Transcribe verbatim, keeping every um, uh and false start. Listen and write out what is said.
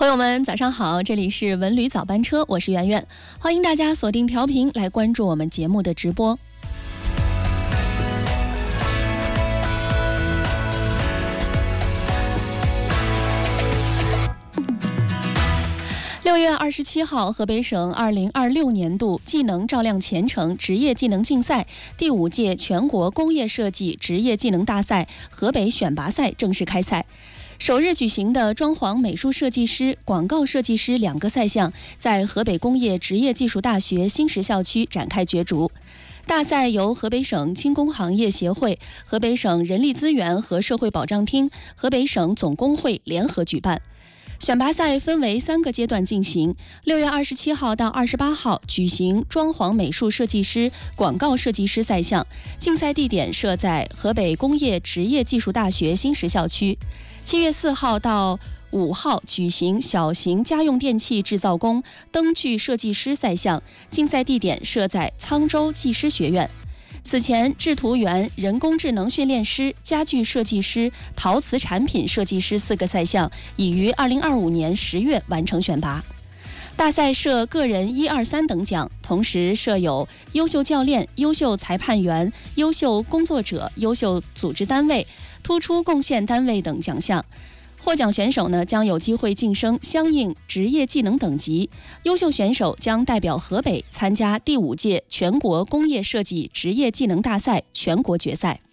朋友们早上好，这里是文旅早班车，我是圆圆，欢迎大家锁定调频来关注我们节目的直播。六月二十七号，河北省二零二六年度技能照亮前程职业技能竞赛第五届全国工业设计职业技能大赛河北选拔赛正式开赛。首日举行的装潢美术设计师、广告设计师两个赛项在河北工业职业技术大学新石校区展开角逐。大赛由河北省轻工行业协会、河北省人力资源和社会保障厅、河北省总工会联合举办。选拔赛分为三个阶段进行，六月二十七号到二十八号举行装潢美术设计师、广告设计师赛项，竞赛地点设在河北工业职业技术大学新石校区。七月四号到五号举行小型家用电器制造工、灯具设计师赛项，竞赛地点设在沧州技师学院。此前，制图员、人工智能训练师、家具设计师、陶瓷产品设计师四个赛项已于二零二五年十月完成选拔。大赛设个人一二三等奖，同时设有优秀教练、优秀裁判员、优秀工作者、优秀组织单位、突出贡献单位等奖项。获奖选手呢将有机会晋升相应职业技能等级，优秀选手将代表河北参加第五届全国工业设计职业技能大赛全国决赛。